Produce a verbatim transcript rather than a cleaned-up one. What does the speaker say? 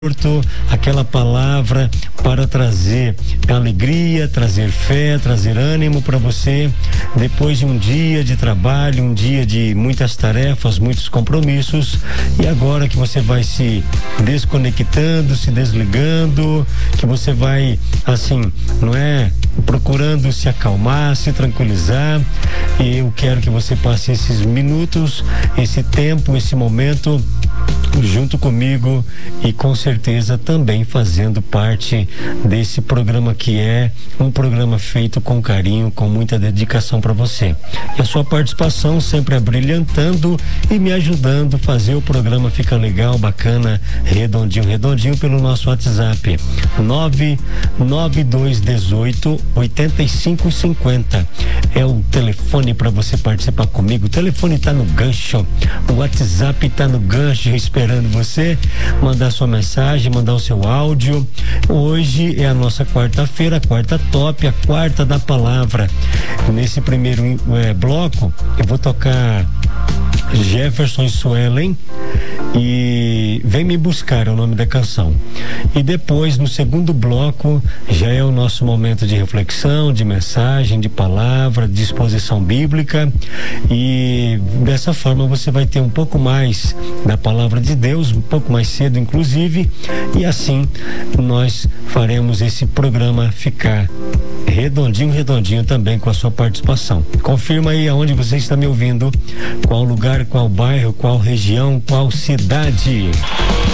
aquela palavra para trazer alegria, trazer fé, trazer ânimo para você depois de um dia de trabalho, um dia de muitas tarefas, muitos compromissos, e agora que você vai se desconectando, se desligando, que você vai assim, não é, procurando se acalmar, se tranquilizar. E eu quero que você passe esses minutos, esse tempo, esse momento junto comigo e com certeza também fazendo parte desse programa, que é um programa feito com carinho, com muita dedicação para você. E a sua participação sempre abrilhantando e me ajudando a fazer o programa ficar legal, bacana, redondinho, redondinho pelo nosso WhatsApp nove nove dois um oito oito cinco cinco zero. É o telefone para você participar comigo. O telefone tá no gancho, o WhatsApp tá no gancho esperando você mandar sua mensagem, mandar o seu áudio. Hoje é a nossa quarta-feira, quarta top, a quarta da palavra. Nesse primeiro é, bloco, eu vou tocar Jefferson e Suelen e Vem Me Buscar, é o nome da canção. E depois, no segundo bloco, já é o nosso momento de reflexão, de mensagem, de palavra, de exposição bíblica, e dessa forma você vai ter um pouco mais da palavra de Deus, um pouco mais cedo inclusive, e assim nós faremos esse programa ficar redondinho, redondinho também com a sua participação. Confirma aí aonde você está me ouvindo, qual lugar, qual bairro, qual região, qual cidade.